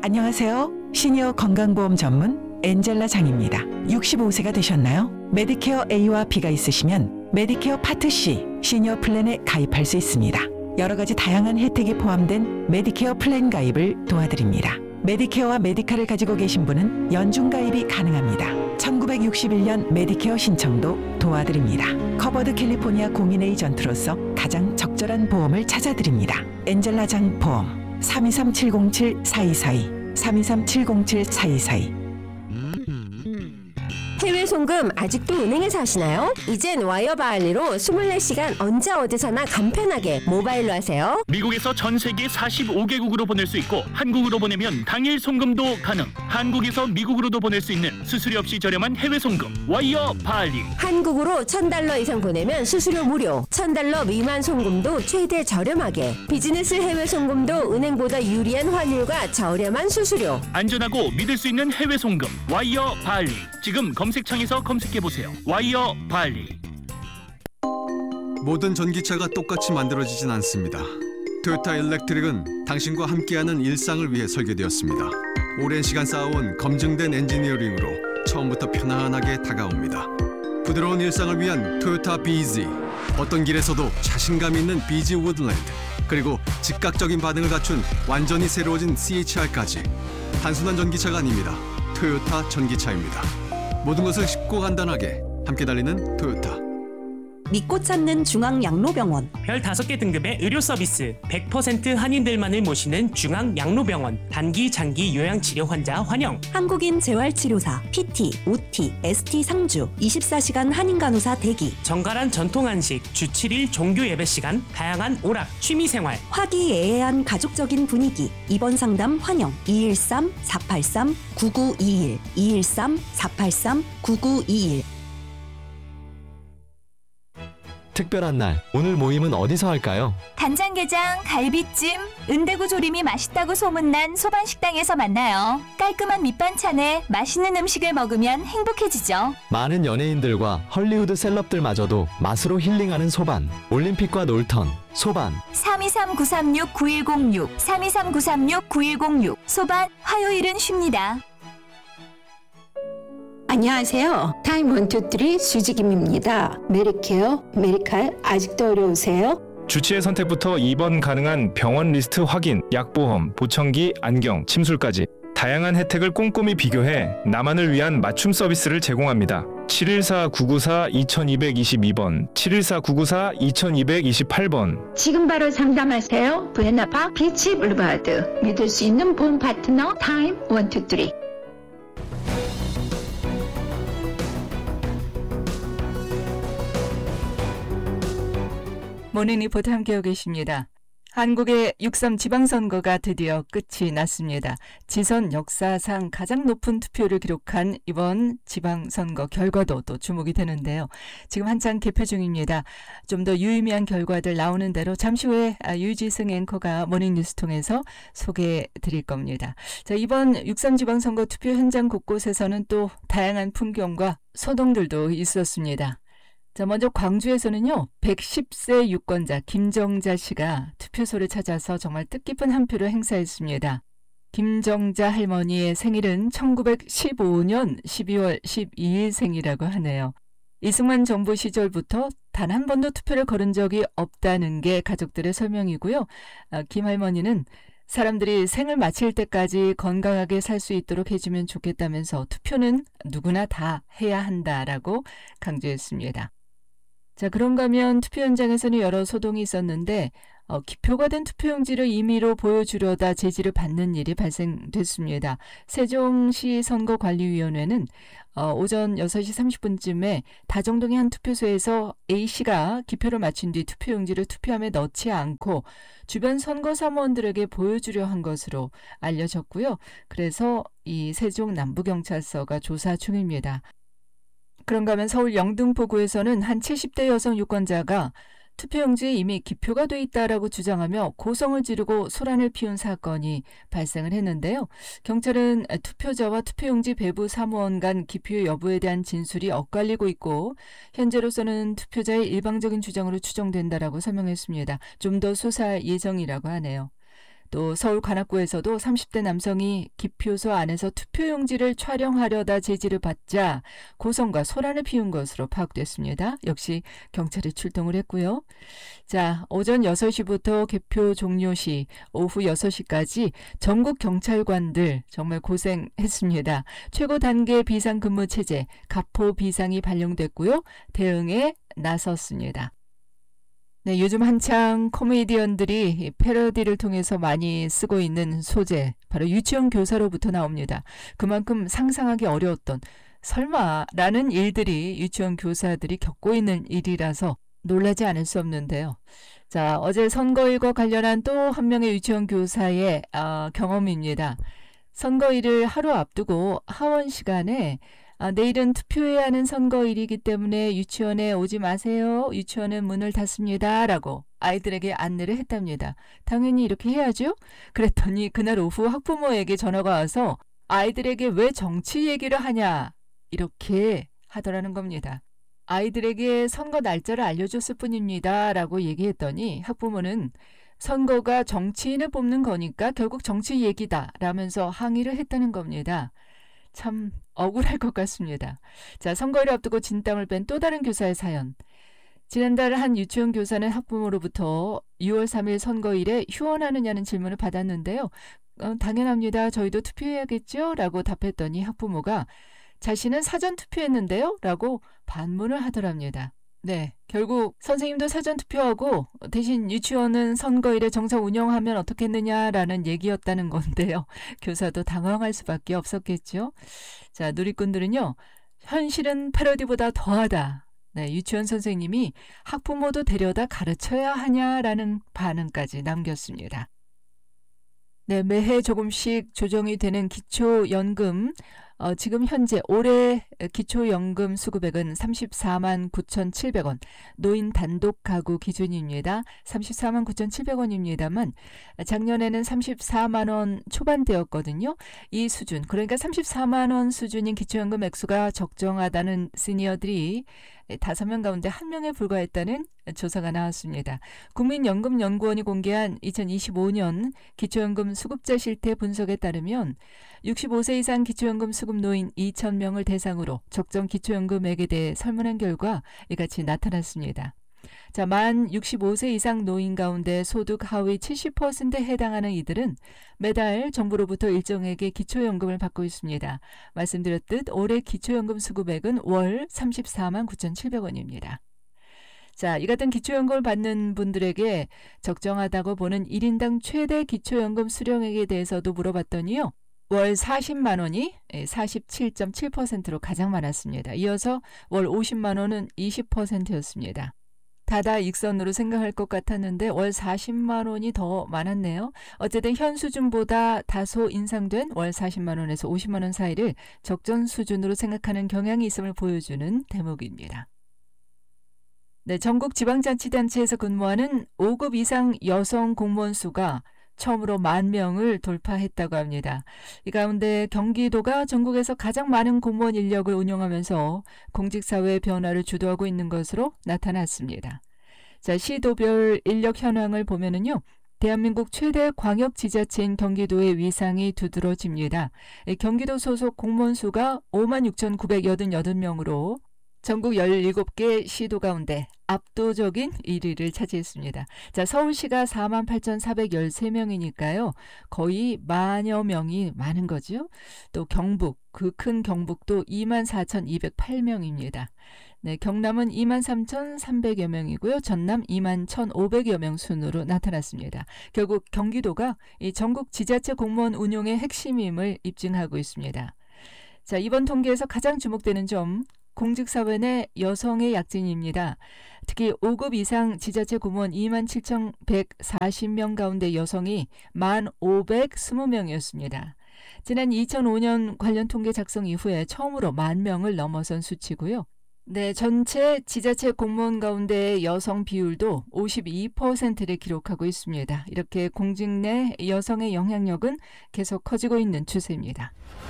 안녕하세요. 시니어 건강보험 전문 엔젤라 장입니다. 65세가 되셨나요? 메디케어 A와 B가 있으시면 메디케어 파트 C 시니어 플랜에 가입할 수 있습니다. 여러 가지 다양한 혜택이 포함된 메디케어 플랜 가입을 도와드립니다. 메디케어와 메디카를 가지고 계신 분은 연중 가입이 가능합니다. 1961년 메디케어 신청도 도와드립니다. 커버드 캘리포니아 공인 에이전트로서 가장 적절한 보험을 찾아드립니다. 엔젤라장 보험 323-707-4242 323-707-4242. 해외 송금 아직도 은행에서 하시나요? 이젠 와이어 바할리로 24시간 언제 어디서나 간편하게 모바일로 하세요. 미국에서 전 세계 45개국으로 보낼 수 있고 한국으로 보내면 당일 송금도 가능. 한국에서 미국으로도 보낼 수 있는 수수료 없이 저렴한 해외 송금 와이어 바할리. 한국으로 $1,000 이상 보내면 수수료 무료, $1,000 미만 송금도 최대 저렴하게, 비즈니스 해외 송금도 은행보다 유리한 환율과 저렴한 수수료. 안전하고 믿을 수 있는 해외 송금 와이어 바할리. 지금 검색창에서 검색해보세요. 와이어 바할리. 모든 전기차가 똑같이 만들어지진 않습니다. 토요타 일렉트릭은 당신과 함께하는 일상을 위해 설계되었습니다. 오랜 시간 쌓아온 검증된 엔지니어링으로 처음부터 편안하게 다가옵니다. 부드러운 일상을 위한 토요타 BZ. 어떤 길에서도 자신감 있는 BZ 우드랜드. 그리고 즉각적인 반응을 갖춘 완전히 새로워진 CHR까지. 단순한 전기차가 아닙니다. 토요타 전기차입니다. 모든 것을 쉽고 간단하게 함께 달리는 토요타. 믿고 찾는 중앙양로병원. 별 5개 등급의 의료 서비스, 100% 한인들만을 모시는 중앙양로병원. 단기, 장기 요양치료 환자 환영. 한국인 재활치료사, PT, OT, ST 상주, 24시간 한인간호사 대기. 정갈한 전통한식, 주 7일 종교 예배 시간, 다양한 오락, 취미생활. 화기애애한 가족적인 분위기. 입원 상담 환영. 213-483-9921 213-483-9921. 특별한 날, 오늘 모임은 어디서 할까요? 간장게장, 갈비찜, 은대구 조림이 맛있다고 소문난 소반식당에서 만나요. 깔끔한 밑반찬에 맛있는 음식을 먹으면 행복해지죠. 많은 연예인들과 헐리우드 셀럽들마저도 맛으로 힐링하는 소반. 올림픽과 놀턴, 소반. 323-936-9106 323-936-9106 소반, 화요일은 쉽니다. 안녕하세요. 타임 123 수지김입니다. 메디케어, 메디칼 아직도 어려우세요? 주치의 선택부터 입원 가능한 병원 리스트 확인, 약보험, 보청기, 안경, 침술까지 다양한 혜택을 꼼꼼히 비교해 나만을 위한 맞춤 서비스를 제공합니다. 714-994-2222번, 714-994-2228번. 지금 바로 상담하세요. 부에나파 비치 블루바드. 믿을 수 있는 보험 파트너 타임 123. 모닝 리포트 함께하고 계십니다. 한국의 6.3 지방선거가 드디어 끝이 났습니다. 지선 역사상 가장 높은 투표를 기록한 이번 지방선거 결과도 또 주목이 되는데요. 지금 한창 개표 중입니다. 좀 더 유의미한 결과들 나오는 대로 잠시 후에 유지승 앵커가 모닝뉴스 통해서 소개해 드릴 겁니다. 자, 이번 6.3 지방선거 투표 현장 곳곳에서는 또 다양한 풍경과 소동들도 있었습니다. 자, 먼저 광주에서는요, 110세 유권자 김정자 씨가 투표소를 찾아서 정말 뜻깊은 한 표를 행사했습니다. 김정자 할머니의 생일은 1915년 12월 12일 생이라고 하네요. 이승만 정부 시절부터 단 한 번도 투표를 거른 적이 없다는 게 가족들의 설명이고요. 김 할머니는 사람들이 생을 마칠 때까지 건강하게 살 수 있도록 해주면 좋겠다면서 투표는 누구나 다 해야 한다라고 강조했습니다. 자, 그런가 하면 투표 현장에서는 여러 소동이 있었는데 기표가 된 투표용지를 임의로 보여주려다 제지를 받는 일이 발생됐습니다. 세종시 선거관리위원회는 오전 6시 30분쯤에 다정동의 한 투표소에서 A씨가 기표를 마친 뒤 투표용지를 투표함에 넣지 않고 주변 선거 사무원들에게 보여주려 한 것으로 알려졌고요. 그래서 이 세종 남부경찰서가 조사 중입니다. 그런가 하면 서울 영등포구에서는 한 70대 여성 유권자가 투표용지에 이미 기표가 돼 있다라고 주장하며 고성을 지르고 소란을 피운 사건이 발생을 했는데요. 경찰은 투표자와 투표용지 배부 사무원 간 기표 여부에 대한 진술이 엇갈리고 있고 현재로서는 투표자의 일방적인 주장으로 추정된다라고 설명했습니다. 좀 더 수사할 예정이라고 하네요. 또 서울 관악구에서도 30대 남성이 기표소 안에서 투표용지를 촬영하려다 제지를 받자 고성과 소란을 피운 것으로 파악됐습니다. 역시 경찰이 출동을 했고요. 자, 오전 6시부터 개표 종료 시 오후 6시까지 전국 경찰관들 정말 고생했습니다. 최고 단계 비상근무 체제 가포 비상이 발령됐고요. 대응에 나섰습니다. 네, 요즘 한창 코미디언들이 패러디를 통해서 많이 쓰고 있는 소재, 바로 유치원 교사로부터 나옵니다. 그만큼 상상하기 어려웠던 설마라는 일들이 유치원 교사들이 겪고 있는 일이라서 놀라지 않을 수 없는데요. 자, 어제 선거일과 관련한 또 한 명의 유치원 교사의 경험입니다. 선거일을 하루 앞두고 하원 시간에 내일은 투표해야 하는 선거일이기 때문에 유치원에 오지 마세요. 유치원은 문을 닫습니다. 라고 아이들에게 안내를 했답니다. 당연히 이렇게 해야죠. 그랬더니 그날 오후 학부모에게 전화가 와서 아이들에게 왜 정치 얘기를 하냐 이렇게 하더라는 겁니다. 아이들에게 선거 날짜를 알려줬을 뿐입니다. 라고 얘기했더니 학부모는 선거가 정치인을 뽑는 거니까 결국 정치 얘기다 라면서 항의를 했다는 겁니다. 참 억울할 것 같습니다. 자, 선거일을 앞두고 진땀을 뺀 또 다른 교사의 사연. 지난달 한 유치원 교사는 학부모로부터 6월 3일 선거일에 휴원하느냐는 질문을 받았는데요. 당연합니다. 저희도 투표해야겠죠? 라고 답했더니 학부모가 자신은 사전 투표했는데요? 라고 반문을 하더랍니다. 네, 결국 선생님도 사전 투표하고 대신 유치원은 선거일에 정상 운영하면 어떻겠느냐라는 얘기였다는 건데요. 교사도 당황할 수밖에 없었겠죠. 자, 누리꾼들은요. 현실은 패러디보다 더하다. 네, 유치원 선생님이 학부모도 데려다 가르쳐야 하냐라는 반응까지 남겼습니다. 네, 매해 조금씩 조정이 되는 기초연금. 지금 현재 올해 기초연금 수급액은 34만 9,700원, 노인 단독 가구 기준입니다. 34만 9,700원입니다만 작년에는 34만 원 초반대였거든요. 이 수준, 그러니까 34만 원 수준인 기초연금 액수가 적정하다는 시니어들이 5명 가운데 1명에 불과했다는 조사가 나왔습니다. 국민연금연구원이 공개한 2025년 기초연금 수급자 실태 분석에 따르면 65세 이상 기초연금 수급 노인 2,000명을 대상으로 적정 기초연금액에 대해 설문한 결과 이같이 나타났습니다. 자, 만 65세 이상 노인 가운데 소득 하위 70%에 해당하는 이들은 매달 정부로부터 일정액의 기초연금을 받고 있습니다. 말씀드렸듯 올해 기초연금 수급액은 월 34만 9,700원입니다. 자, 이 같은 기초연금을 받는 분들에게 적정하다고 보는 1인당 최대 기초연금 수령액에 대해서도 물어봤더니요. 월 40만 원이 47.7%로 가장 많았습니다. 이어서 월 50만 원은 20%였습니다. 다다익선으로 생각할 것 같았는데 월 40만 원이 더 많았네요. 어쨌든 현 수준보다 다소 인상된 월 40만 원에서 50만 원 사이를 적정 수준으로 생각하는 경향이 있음을 보여주는 대목입니다. 네, 전국 지방자치단체에서 근무하는 5급 이상 여성 공무원 수가 처음으로 10,000명을 돌파했다고 합니다. 이 가운데 경기도가 전국에서 가장 많은 공무원 인력을 운영하면서 공직사회의 변화를 주도하고 있는 것으로 나타났습니다. 자, 시도별 인력 현황을 보면은요. 대한민국 최대 광역지자체인 경기도의 위상이 두드러집니다. 경기도 소속 공무원 수가 56,988명으로 전국 17개 시도 가운데 압도적인 1위를 차지했습니다. 자, 서울시가 48,413명이니까요. 거의 만여 명이 많은 거죠. 또 경북, 그 큰 경북도 24,208명입니다. 네, 경남은 23,300여 명이고요. 전남 21,500여 명 순으로 나타났습니다. 결국 경기도가 이 전국 지자체 공무원 운용의 핵심임을 입증하고 있습니다. 자, 이번 통계에서 가장 주목되는 점, 공직사회 내 여성의 약진입니다. 특히 5급 이상 지자체 공무원 27,140명 가운데 여성이 1,520명이었습니다. 지난 2005년 관련 통계 작성 이후에 처음으로 10,000명을 넘어선 수치고요. 네, 전체 지자체 공무원 가운데 여성 비율도 52%를 기록하고 있습니다. 이렇게 공직 내 여성의 영향력은 계속 커지고 있는 추세입니다.